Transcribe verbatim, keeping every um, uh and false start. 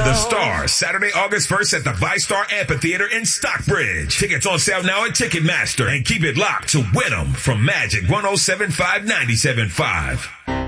the Stars, Saturday, August first at the ViStar Amphitheater in Stockbridge. Tickets on sale now at Ticketmaster, and keep it locked to Win 'em from Magic one oh seven point five, ninety-seven point five.